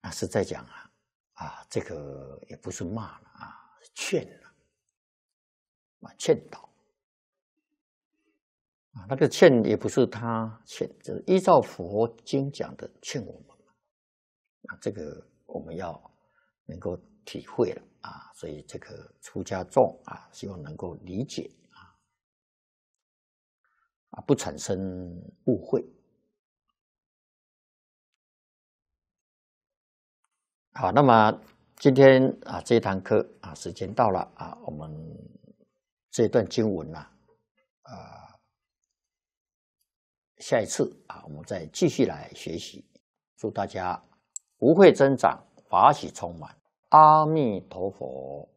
是在讲这个也不是骂了劝了劝导那个劝也不是他劝，就是依照佛经讲的劝我们这个我们要能够体会了所以这个出家众希望能够理解不产生误会。好，那么今天这一堂课时间到了我们这段经文下一次我们再继续来学习。祝大家福慧增长，法喜充满。阿弥陀佛。